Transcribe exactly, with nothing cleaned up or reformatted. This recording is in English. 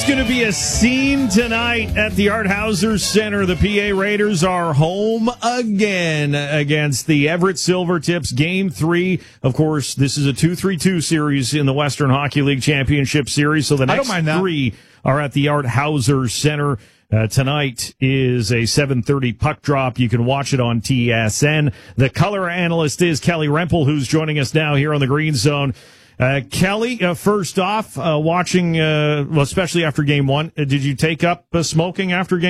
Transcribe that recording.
It's going to be a scene tonight at the Art Hauser Center. The P A Raiders are home again against the Everett Silvertips. Game three. Of course, this is a two three two series in the Western Hockey League Championship Series. So the next three are at the Art Hauser Center. Uh, tonight is a seven thirty puck drop. You can watch it on T S N. The color analyst is Kelly Rempel, who's joining us now here on the Green Zone. Uh, Kelly, uh, first off, uh, watching, uh, well, especially after game one, uh, did you take up uh, smoking after game